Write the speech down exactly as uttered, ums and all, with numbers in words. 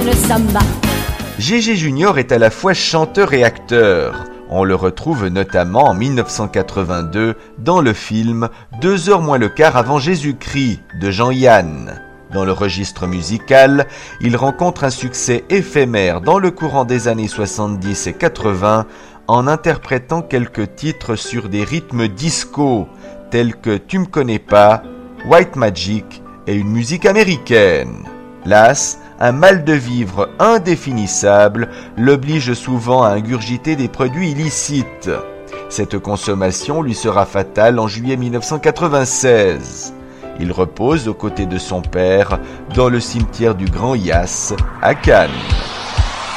le samba. Gégé Junior est à la fois chanteur et acteur. On le retrouve notamment en mille neuf cent quatre-vingt-deux dans le film « Deux heures moins le quart avant Jésus-Christ » de Jean-Yann. Dans le registre musical, il rencontre un succès éphémère dans le courant des années soixante-dix et quatre-vingts en interprétant quelques titres sur des rythmes disco tels que « Tu me connais pas »,« White Magic » et une musique américaine. Las, un mal de vivre indéfinissable l'oblige souvent à ingurgiter des produits illicites. Cette consommation lui sera fatale en juillet mille neuf cent quatre-vingt-seize. Il repose aux côtés de son père dans le cimetière du Grand Yass à Cannes.